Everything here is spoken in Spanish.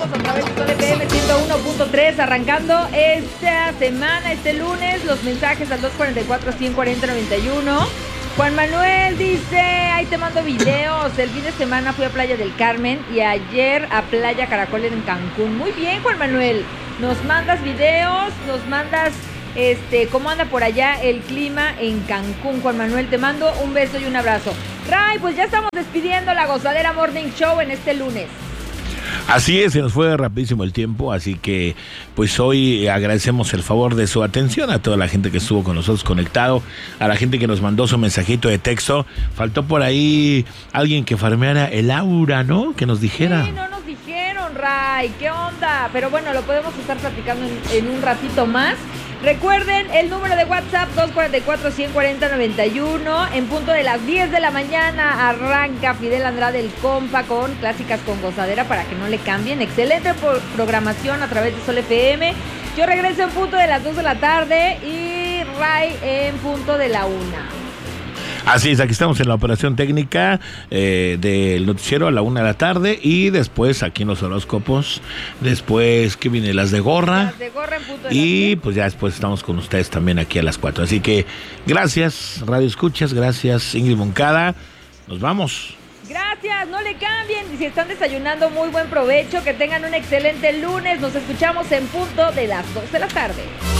estamos a través de Sol FM 101.3, arrancando esta semana, este lunes, los mensajes al 244-140-91. Juan Manuel dice, ahí te mando videos, el fin de semana fui a Playa del Carmen y ayer a Playa Caracol en Cancún. Muy bien, Juan Manuel, nos mandas videos, nos mandas cómo anda por allá el clima en Cancún. Juan Manuel, te mando un beso y un abrazo. Ray, pues ya estamos despidiendo la Gozadera Morning Show en este lunes. Así es, se nos fue rapidísimo el tiempo, así que pues hoy agradecemos el favor de su atención a toda la gente que estuvo con nosotros conectado, a la gente que nos mandó su mensajito de texto. Faltó por ahí alguien que farmeara el aura, ¿no? Que nos dijera. Sí, no nos dijeron, Ray, ¿qué onda? Pero bueno, lo podemos estar platicando en un ratito más. Recuerden el número de WhatsApp 244-140-91. En punto de las 10 de la mañana arranca Fidel Andrade el compa con Clásicas con Gozadera para que no le cambien. Excelente programación a través de Sol FM. Yo regreso en punto de las 2 de la tarde y Ray en punto de la 1. Así es, aquí estamos en la operación técnica del noticiero a la 1 de la tarde y después aquí en los horóscopos, después que viene las de gorra. Las de gorra en punto de y pues ya después estamos con ustedes también aquí a las 4. Así que gracias, Radio Escuchas, gracias Ingrid Moncada, nos vamos. Gracias, no le cambien. Y si están desayunando, muy buen provecho, que tengan un excelente lunes. Nos escuchamos en punto de las 2 de la tarde.